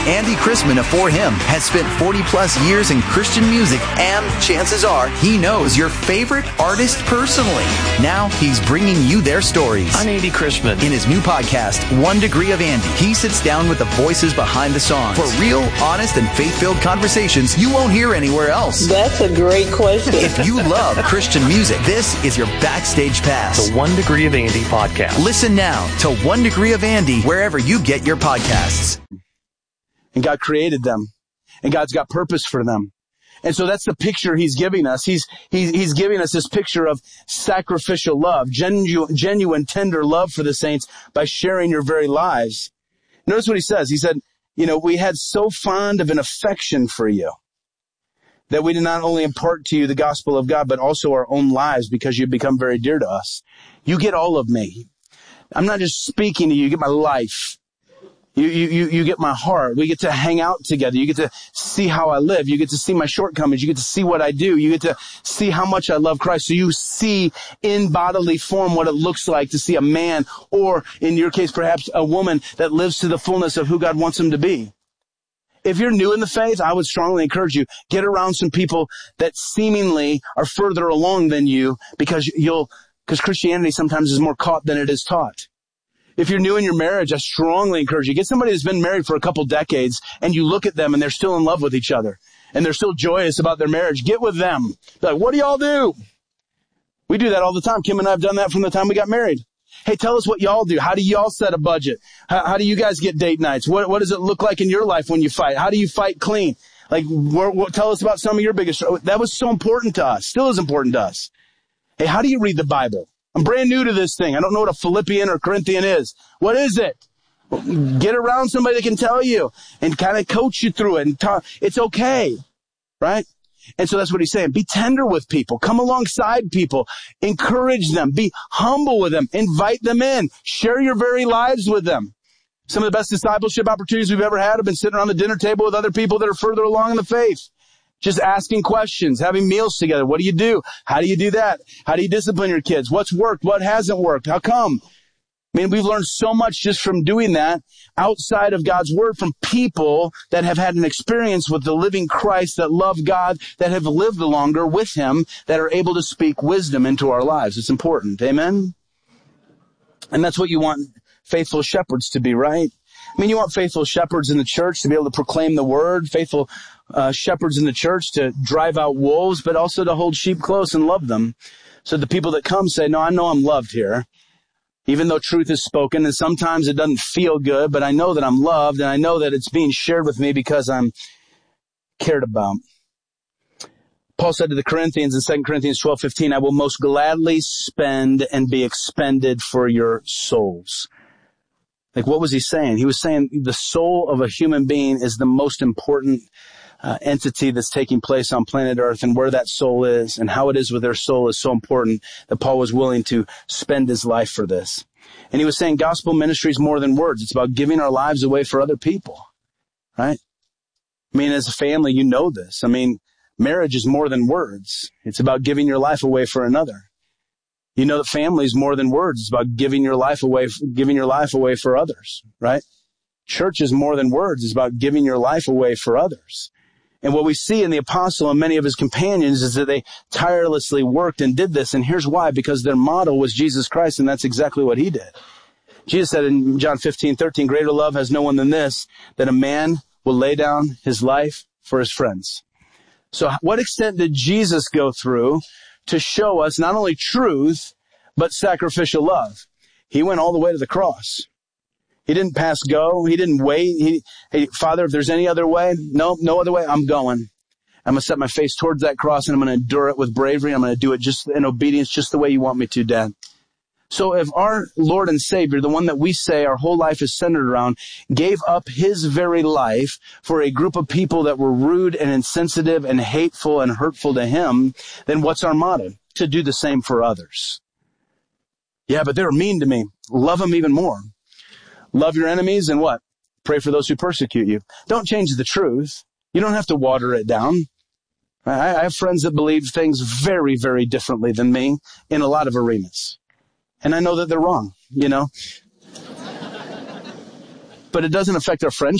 Andy Chrisman of For Him has spent 40 plus years in Christian music, and chances are he knows your favorite artist personally. Now he's bringing you their stories. I'm Andy Chrisman. In his new podcast, 1 Degree of Andy, he sits down with the voices behind the songs for real, honest, and faith-filled conversations you won't hear anywhere else. That's a great question. If you love Christian music, this is your backstage pass. The 1 Degree of Andy podcast. Listen now to 1 Degree of Andy wherever you get your podcasts. And God created them, and God's got purpose for them. And so that's the picture he's giving us. He's giving us this picture of sacrificial love, genuine, tender love for the saints by sharing your very lives. Notice what he says. He said, we had so fond of an affection for you that we did not only impart to you the gospel of God, but also our own lives, because you've become very dear to us. You get all of me. I'm not just speaking to you. You get my life. You get my heart. We get to hang out together. You get to see how I live. You get to see my shortcomings. You get to see what I do. You get to see how much I love Christ. So you see in bodily form what it looks like to see a man, or in your case, perhaps a woman that lives to the fullness of who God wants them to be. If you're new in the faith, I would strongly encourage you, get around some people that seemingly are further along than you, because Christianity sometimes is more caught than it is taught. If you're new in your marriage, I strongly encourage you, get somebody that's been married for a couple decades, and you look at them and they're still in love with each other and they're still joyous about their marriage. Get with them. They're like, what do y'all do? We do that all the time. Kim and I have done that from the time we got married. Hey, tell us what y'all do. How do y'all set a budget? How do you guys get date nights? What does it look like in your life when you fight? How do you fight clean? Like, tell us about some of your biggest. That was so important to us. Still is important to us. Hey, how do you read the Bible? I'm brand new to this thing. I don't know what a Philippian or Corinthian is. What is it? Get around somebody that can tell you and kind of coach you through it and talk. It's okay, right? And so that's what he's saying. Be tender with people. Come alongside people. Encourage them. Be humble with them. Invite them in. Share your very lives with them. Some of the best discipleship opportunities we've ever had have been sitting around the dinner table with other people that are further along in the faith. Just asking questions, having meals together. What do you do? How do you do that? How do you discipline your kids? What's worked? What hasn't worked? How come? I mean, we've learned so much just from doing that outside of God's word, from people that have had an experience with the living Christ, that love God, that have lived longer with him, that are able to speak wisdom into our lives. It's important. Amen? And that's what you want faithful shepherds to be, right? I mean, you want faithful shepherds in the church to be able to proclaim the word, faithful shepherds in the church to drive out wolves, but also to hold sheep close and love them. So the people that come say, no, I know I'm loved here, even though truth is spoken, and sometimes it doesn't feel good, but I know that I'm loved, and I know that it's being shared with me because I'm cared about. Paul said to the Corinthians in 2 Corinthians 12:15, I will most gladly spend and be expended for your souls. Like, what was he saying? He was saying the soul of a human being is the most important entity that's taking place on planet Earth, and where that soul is and how it is with their soul is so important that Paul was willing to spend his life for this. And he was saying gospel ministry is more than words. It's about giving our lives away for other people, right? I mean, as a family, you know this. I mean, marriage is more than words. It's about giving your life away for another. You know that family is more than words. It's about giving your life away for others, right? Church is more than words. It's about giving your life away for others. And what we see in the apostle and many of his companions is that they tirelessly worked and did this. And here's why: because their model was Jesus Christ, and that's exactly what he did. Jesus said in John 15:13, greater love has no one than this, that a man will lay down his life for his friends. So what extent did Jesus go through to show us not only truth, but sacrificial love? He went all the way to the cross. He didn't pass go. He didn't wait. Hey, Father, if there's any other way, no other way, I'm going. I'm going to set my face towards that cross, and I'm going to endure it with bravery. I'm going to do it just in obedience, just the way you want me to, Dad. So if our Lord and Savior, the one that we say our whole life is centered around, gave up his very life for a group of people that were rude and insensitive and hateful and hurtful to him, then what's our motto? To do the same for others. Yeah, but they were mean to me. Love them even more. Love your enemies and what? Pray for those who persecute you. Don't change the truth. You don't have to water it down. I have friends that believe things very, very differently than me in a lot of arenas. And I know that they're wrong, you know. But it doesn't affect our friendship.